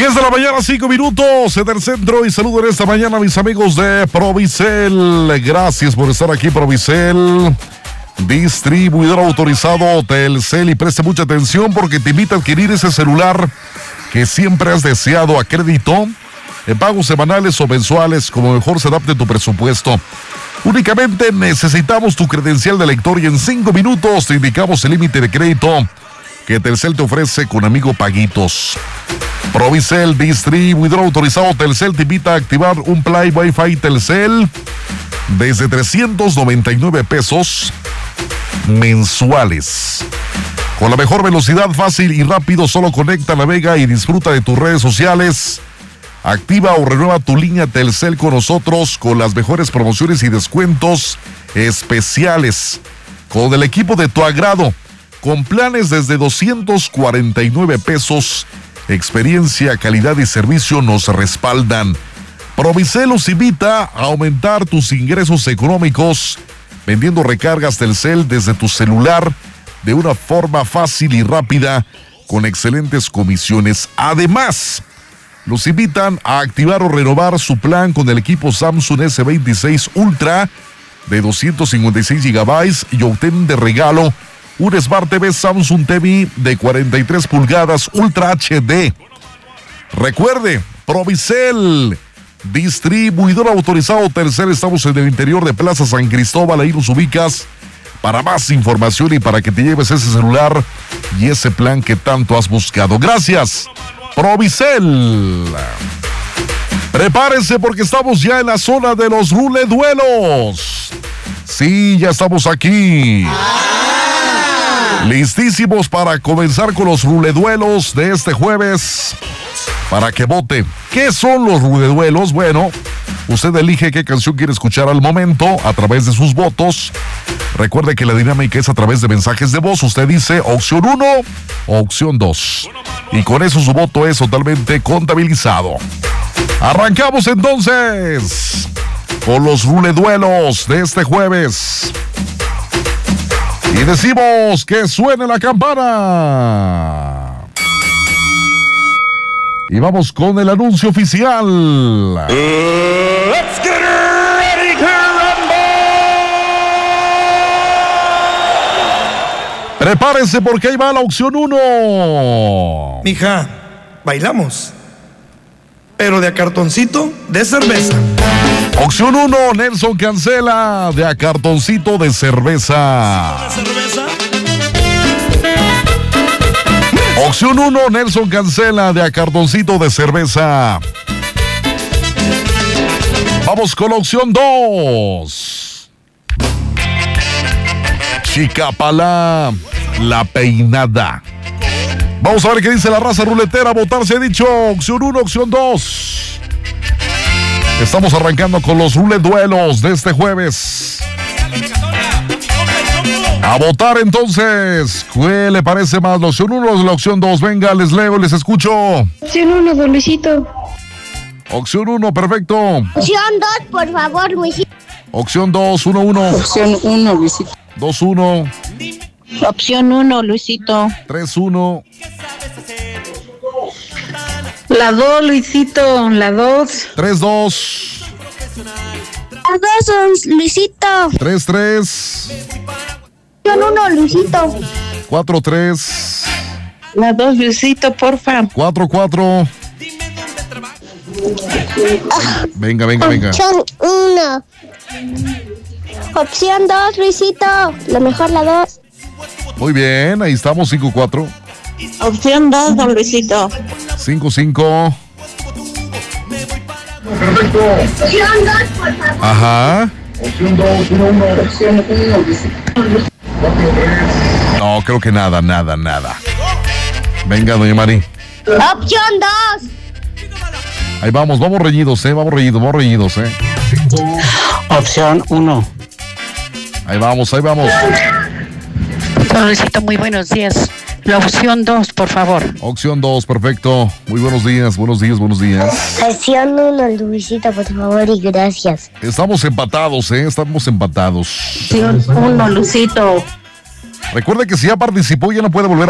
10 de la mañana, 5 minutos en el centro, y saludo en esta mañana a mis amigos de Provicel. Gracias por estar aquí, Provicel, distribuidor autorizado Telcel, y preste mucha atención porque te invita a adquirir ese celular que siempre has deseado a crédito, en pagos semanales o mensuales, como mejor se adapte tu presupuesto. Únicamente necesitamos tu credencial de lector y en 5 minutos te indicamos el límite de crédito que Telcel te ofrece con Amigo Paguitos. Provicel, distribuidor autorizado Telcel, te invita a activar un plan Wi-Fi Telcel desde 399 pesos mensuales. Con la mejor velocidad, fácil y rápido, solo conecta, navega y disfruta de tus redes sociales. Activa o renueva tu línea Telcel con nosotros con las mejores promociones y descuentos especiales. Con el equipo de tu agrado, con planes desde 249 pesos. Experiencia, calidad y servicio nos respaldan. Provicel los invita a aumentar tus ingresos económicos vendiendo recargas Telcel desde tu celular de una forma fácil y rápida con excelentes comisiones. Además, los invitan a activar o renovar su plan con el equipo Samsung S26 Ultra de 256 GB y obtén de regalo un Smart TV Samsung TV de 43 pulgadas Ultra HD. Recuerde, Provicel, distribuidor autorizado Telcel. Estamos en el interior de Plaza San Cristóbal, ahí nos ubicas. Para más información y para que te lleves ese celular y ese plan que tanto has buscado. Gracias, Provicel. Prepárense porque estamos ya en la zona de los ruleduelos. Sí, ya estamos aquí. Listísimos para comenzar con los ruleduelos de este jueves, para que vote. ¿Qué son los ruleduelos? Bueno, usted elige qué canción quiere escuchar al momento a través de sus votos. Recuerde que la dinámica es a través de mensajes de voz. Usted dice opción 1 o opción 2. Y con eso su voto es totalmente contabilizado. Arrancamos entonces con los ruleduelos de este jueves. Y decimos que suene la campana. Y vamos con el anuncio oficial. Let's get ready to rumble. Prepárense porque ahí va la opción 1. Mija, bailamos, pero de a cartoncito de cerveza. Opción 1, Nelson Cancela, de a cartoncito de cerveza. Opción 1, Nelson Cancela, de a cartoncito de cerveza. Vamos con la opción 2. Chicapalá, La Peinada. Vamos a ver qué dice la raza ruletera. Votar se ha dicho opción 1, opción 2. Estamos arrancando con los ruleduelos de este jueves. A votar entonces. ¿Qué le parece más, la opción 1 o la opción 2? Venga, les leo, les escucho. Opción 1, don Luisito. Opción 1, perfecto. Opción 2, por favor, Luisito. Opción 2, 1-1. Opción 1, Luisito. 2-1. Opción 1, Luisito. 3-1. La 2, Luisito. La 2. 3-2. Las dos son Luisito. 3-3. Opción 1, Luisito. 4-3. La 2, Luisito, porfa. 4-4. Venga. Opción 1. Opción 2, Luisito. Lo mejor la 2. Muy bien, ahí estamos, 5-4. Opción 2, don Luisito. 5-5. Opción 2, por favor. Ajá. Opción 1, Luisito. No, creo que nada. Venga, doña Mari. Opción 2. Ahí vamos reñidos, vamos reñidos. Opción 1. Ahí vamos. Don Luisito, muy buenos días. La opción 2, por favor. Opción 2, perfecto. Muy buenos días. Opción 1, Luisito, por favor, y gracias. Estamos empatados, Opción 1, Luisito. Recuerde que si ya participó ya no puede volver